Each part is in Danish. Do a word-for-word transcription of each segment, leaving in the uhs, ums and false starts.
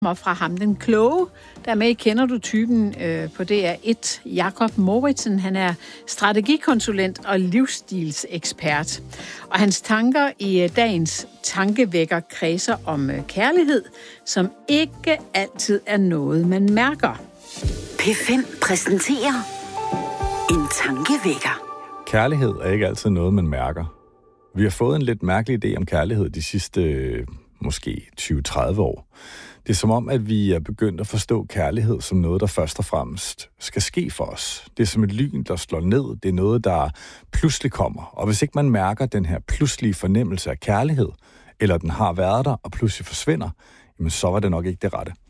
Og fra ham, den kloge, der med kender du typen øh, på D R et, Jakob Moritzen. Han er strategikonsulent og livsstilsekspert. Og hans tanker i øh, dagens tankevækker kredser om øh, kærlighed, som ikke altid er noget, man mærker. P fem præsenterer en tankevækker. Kærlighed er ikke altid noget, man mærker. Vi har fået en lidt mærkelig idé om kærlighed de sidste øh, måske tyve til tredive år. Det er som om, at vi er begyndt at forstå kærlighed som noget, der først og fremmest skal ske for os. Det er som et lyn, der slår ned. Det er noget, der pludselig kommer. Og hvis ikke man mærker den her pludselige fornemmelse af kærlighed, eller den har været der og pludselig forsvinder, jamen så var det nok ikke det rette.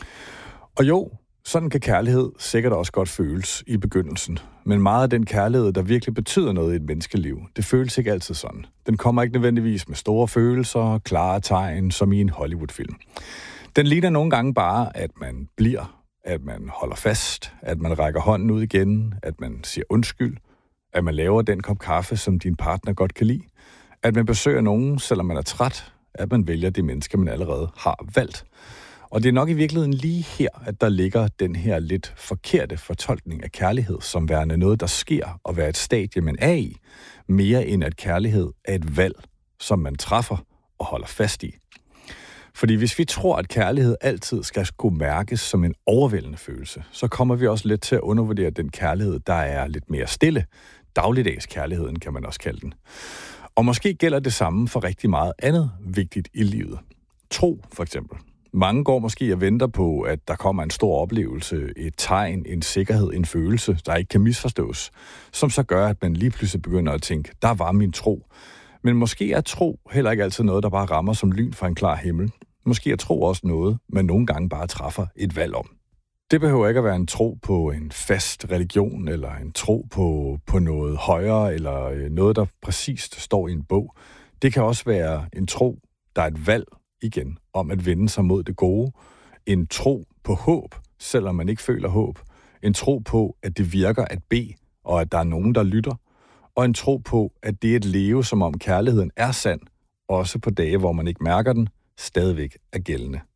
Og jo, sådan kan kærlighed sikkert også godt føles i begyndelsen. Men meget af den kærlighed, der virkelig betyder noget i et menneskeliv, det føles ikke altid sådan. Den kommer ikke nødvendigvis med store følelser, klare tegn, som i en Hollywood-film. Den ligner nogle gange bare, at man bliver, at man holder fast, at man rækker hånden ud igen, at man siger undskyld, at man laver den kop kaffe, som din partner godt kan lide, at man besøger nogen, selvom man er træt, at man vælger det menneske, man allerede har valgt. Og det er nok i virkeligheden lige her, at der ligger den her lidt forkerte fortolkning af kærlighed, som værende noget, der sker og være et stadie, man er i, mere end at kærlighed er et valg, som man træffer og holder fast i. Fordi hvis vi tror, at kærlighed altid skal kunne mærkes som en overvældende følelse, så kommer vi også lidt til at undervurdere den kærlighed, der er lidt mere stille. Dagligdags kærligheden, kan man også kalde den. Og måske gælder det samme for rigtig meget andet vigtigt i livet. Tro, for eksempel. Mange går måske og venter på, at der kommer en stor oplevelse, et tegn, en sikkerhed, en følelse, der ikke kan misforstås, som så gør, at man lige pludselig begynder at tænke, der var min tro. Men måske er tro heller ikke altid noget, der bare rammer som lyn fra en klar himmel. Måske er tro også noget, man nogle gange bare træffer et valg om. Det behøver ikke at være en tro på en fast religion, eller en tro på, på noget højere, eller noget, der præcist står i en bog. Det kan også være en tro, der er et valg igen, om at vende sig mod det gode. En tro på håb, selvom man ikke føler håb. En tro på, at det virker at bede, og at der er nogen, der lytter. Og en tro på, at det er at leve, som om kærligheden er sand, også på dage, hvor man ikke mærker den, stadigvæk er gældende.